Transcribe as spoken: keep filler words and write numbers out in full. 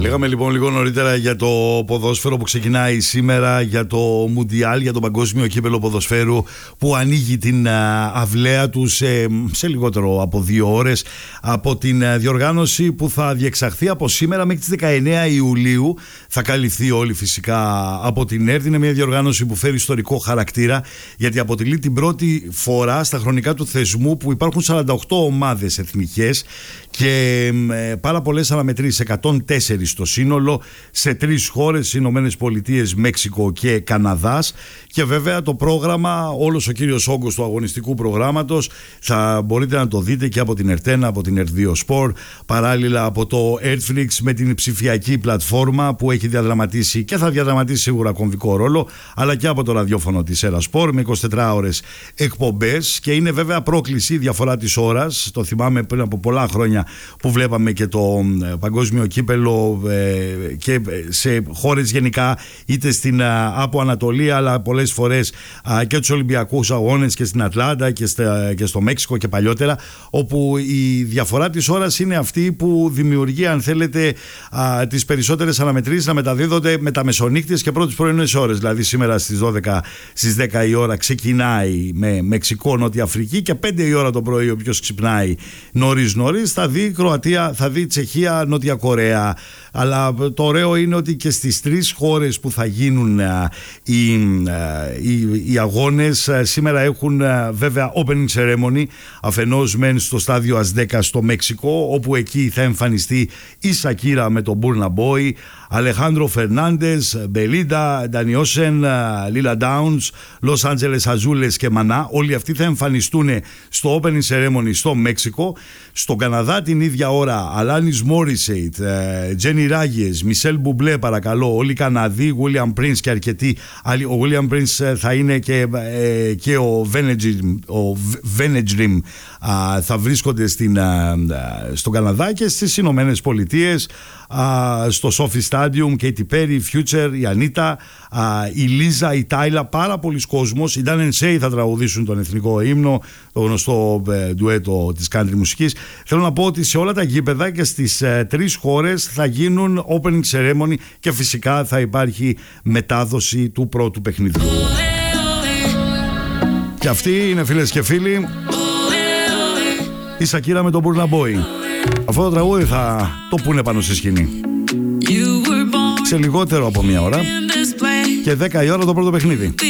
Λέγαμε λοιπόν λίγο νωρίτερα για το ποδόσφαιρο που ξεκινάει σήμερα, για το Μουντιάλ, για το παγκόσμιο κύπελο ποδοσφαίρου που ανοίγει την αυλαία του σε, σε λιγότερο από δύο ώρες από την διοργάνωση που θα διεξαχθεί από σήμερα μέχρι τις δεκαεννέα Ιουλίου. Θα καλυφθεί όλη φυσικά από την ΕΡΤ. Είναι μια διοργάνωση που φέρει ιστορικό χαρακτήρα, γιατί αποτελεί την πρώτη φορά στα χρονικά του θεσμού που υπάρχουν σαράντα οκτώ ομάδες εθνικές και ε, πάρα πολλές αναμετρήσεις, εκατόν τέσσερα στο σύνολο, σε τρεις χώρες, Ηνωμένες Πολιτείες, Μέξικο και Καναδάς. Και βέβαια το πρόγραμμα, όλος ο κύριος όγκος του αγωνιστικού προγράμματος θα μπορείτε να το δείτε και από την ΕΡΤ, από την ΕΡΤ δύο Sport, παράλληλα από το Netflix με την ψηφιακή πλατφόρμα που έχει διαδραματίσει και θα διαδραματίσει σίγουρα κομβικό ρόλο, αλλά και από το ραδιόφωνο της Έρα Sport με εικοσιτετράωρες εκπομπές. Και είναι βέβαια πρόκληση η διαφορά της ώρας. Το θυμάμαι πριν από πολλά χρόνια που βλέπαμε και το παγκόσμιο κύπελο ε, και σε χώρες γενικά, είτε στην από Ανατολή, αλλά πολλές φορές α, και τους Ολυμπιακούς αγώνες και στην Ατλάντα και, στα, και στο Μέξικο και παλιότερα, όπου η διαφορά της ώρας είναι αυτή που δημιουργεί, αν θέλετε, α, τις περισσότερες αναμετρήσεις να μεταδίδονται με τα μεσονύκτιες και πρώτες πρωινές ώρες. Δηλαδή σήμερα στις δώδεκα, στις δέκα η ώρα ξεκινάει με Μεξικό, Νότια Αφρική, και πέντε η ώρα το πρωί όποιος ξυπνάει νωρίς νωρίς θα δει Κροατία, θα δει Τσεχία, Νότια Κορέα. Αλλά το ωραίο είναι ότι και στις τρεις χώρες που θα γίνουν α, οι, α, οι, οι αγώνες α, σήμερα έχουν α, βέβαια opening ceremony, αφενός μεν στο στάδιο Αζδέκα στο Μέξικο, όπου εκεί θα εμφανιστεί η Σακύρα με τον Burna Boy, Αλεχάνδρο Φερνάντες, Μπελίντα, Ντανιόσεν, Λίλα Ντάουνς, Λος Άντζελες Αζούλες και Μανά. Όλοι αυτοί θα εμφανιστούν στο opening ceremony στο Μέξικο. Στον Καναδά την ίδια ώρα Αλάνις Μόρισεϊτ, Τζένι Ράγιες, Μισελ Μπουμπλέ, παρακαλώ, όλοι οι Καναδοί, William Prince και αρκετοί άλλοι. Ο William Prince θα είναι και, ε, και ο Venedrim θα βρίσκονται στην, α, στον Καναδά και στις Ηνωμένες Πολιτείες, στο Sophie Stadium, Katy Perry, Future, η Ανίτα, η Λίζα, η Τάιλα, πάρα πολλοί κόσμος. Οι Dan and Shay θα τραγουδήσουν τον εθνικό ύμνο, το γνωστό ε, ντουέτο της country μουσικής. Θέλω να πω ότι σε όλα τα γήπεδα και στις ε, τρεις χώρες θα γίνουν opening ceremony και φυσικά θα υπάρχει μετάδοση του πρώτου παιχνιδιού. Και αυτή είναι, φίλες και φίλοι, η Σακύρα με τον Burna Boy. Αυτό το τραγούδι θα το πούνε πάνω στη σκηνή σε λιγότερο από μία ώρα και δέκα η ώρα το πρώτο παιχνίδι.